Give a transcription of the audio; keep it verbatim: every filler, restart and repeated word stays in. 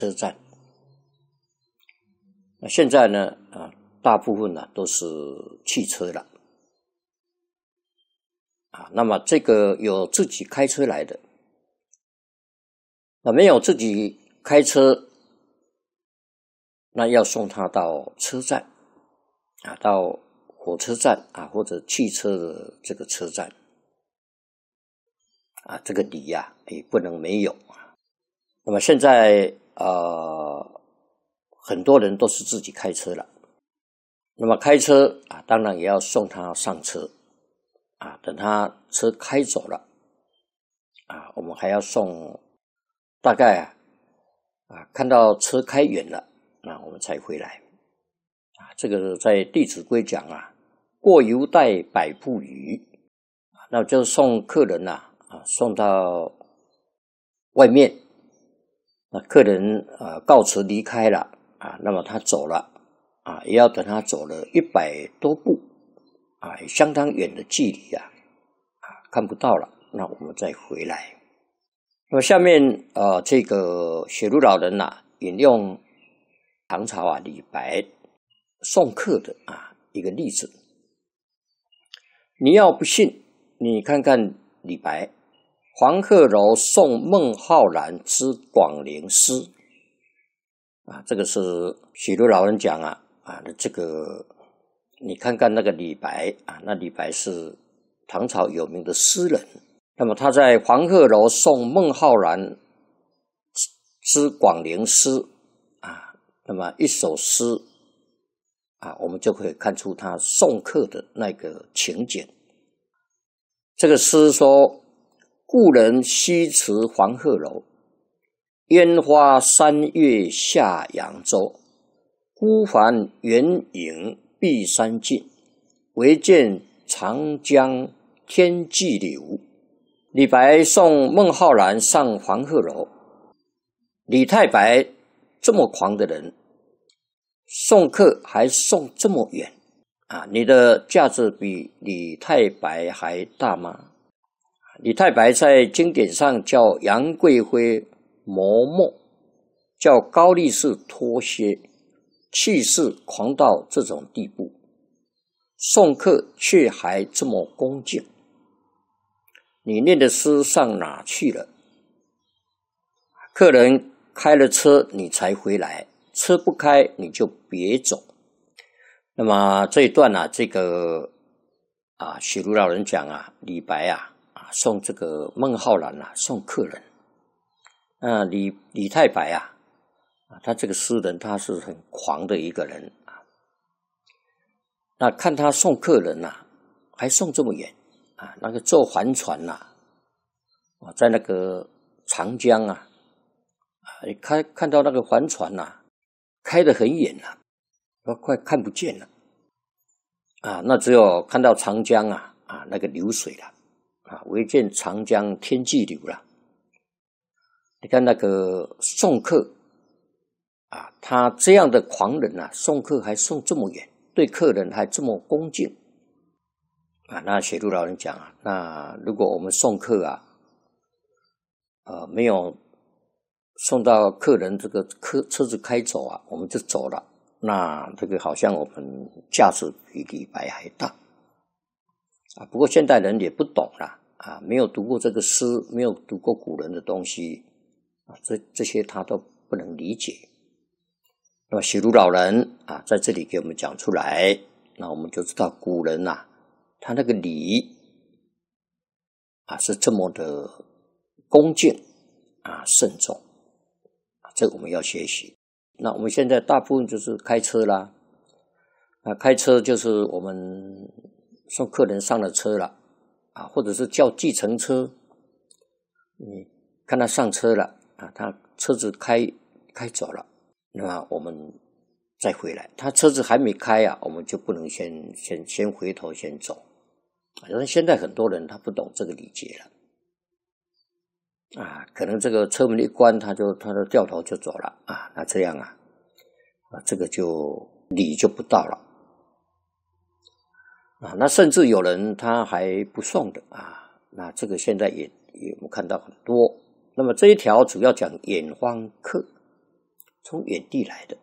车站。那现在呢，啊，大部分呢都是汽车了，啊，那么这个有自己开车来的，那没有自己开车，那要送他到车站，啊，到火车站啊，或者汽车的这个车站，啊，这个礼呀、啊、也不能没有啊。那么现在呃，很多人都是自己开车了，那么开车啊，当然也要送他上车啊，等他车开走了啊，我们还要送，大概啊，看到车开远了，那我们才回来啊。这个在《弟子规》讲啊，过犹待百步余，那就送客人呐 啊, 啊，送到外面，那客人啊告辞离开了啊，那么他走了啊，也要等他走了一百多步啊，相当远的距离啊，啊看不到了，那我们再回来。那么下面呃，这个雪庐老人呐、啊，引用唐朝啊李白送客的啊一个例子。你要不信，你看看李白黄鹤楼送孟浩然之广陵诗啊，这个是许多老人讲啊啊，这个你看看那个李白啊，那李白是唐朝有名的诗人，那么他在黄鹤楼送孟浩然之广陵诗啊，那么一首诗啊，我们就可以看出他送客的那个情景。这个诗说，故人西辞黄鹤楼，烟花三月下扬州。孤帆远影碧山尽，唯见长江天际流。李白送孟浩然上黄鹤楼，李太白这么狂的人，送客还送这么远啊！你的价值比李太白还大吗？李太白在经典上叫杨贵妃磨墨，叫高力士脱靴，气势狂到这种地步，送客却还这么恭敬。你念的诗上哪去了？客人开了车你才回来，车不开你就别走。那么这一段啊，这个啊，雪庐老人讲啊，李白啊，啊送这个孟浩然啊，送客人。啊，李李太白啊，啊，他这个诗人他是很狂的一个人啊。那看他送客人呐、啊，还送这么远啊，那个坐帆船呐、啊，啊，在那个长江啊，啊，你看看到那个帆船呐、啊，开得很远了、啊，都快看不见了。啊，那只有看到长江啊啊那个流水了啊，唯见长江天际流了。你看那个送客啊，他这样的狂人啊，送客还送这么远，对客人还这么恭敬啊。那雪庐老人讲啊，那如果我们送客啊，呃，没有送到客人这个车车子开走啊，我们就走了。那这个好像我们价值比李白还大啊！不过现代人也不懂啦啊，没有读过这个诗，没有读过古人的东西啊，这这些他都不能理解。那么雪庐老人啊，在这里给我们讲出来，那我们就知道古人呐、啊，他那个礼啊是这么的恭敬啊慎重啊，这个我们要学习。那我们现在大部分就是开车啦，啊，开车就是我们送客人上了车了，啊，或者是叫计程车，你看他上车了，啊，他车子开开走了，那么我们再回来，他车子还没开啊，我们就不能先先先回头先走，因为现在很多人他不懂这个礼节了。啊，可能这个车门一关，他就他就掉头就走了啊，那这样啊，啊，这个就礼就不到了啊。那甚至有人他还不送的啊，那这个现在也也我们看到很多。那么这一条主要讲远方客从远地来的。